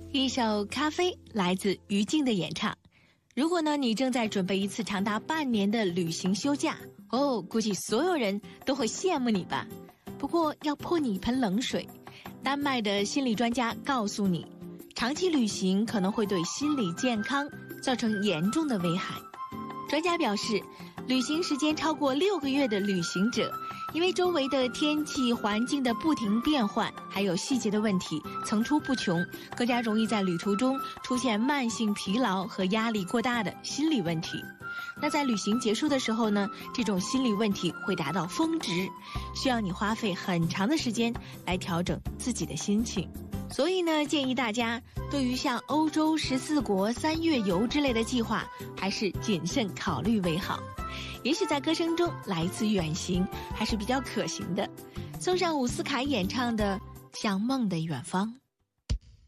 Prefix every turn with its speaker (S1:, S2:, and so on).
S1: 一首《咖啡》来自于静的演唱。如果呢你正在准备一次长达半年的旅行休假，估计所有人都会羡慕你吧。不过要泼你一盆冷水，丹麦的心理专家告诉你，长期旅行可能会对心理健康造成严重的危害。专家表示，旅行时间超过6个月的旅行者，因为周围的天气环境的不停变换，还有细节的问题层出不穷，更加容易在旅途中出现慢性疲劳和压力过大的心理问题。那在旅行结束的时候呢，这种心理问题会达到峰值，需要你花费很长的时间来调整自己的心情。所以呢，建议大家对于像欧洲14国3月游之类的计划，还是谨慎考虑为好。也许在歌声中来一次远行还是比较可行的。送上伍思凯演唱的《像梦的远方》。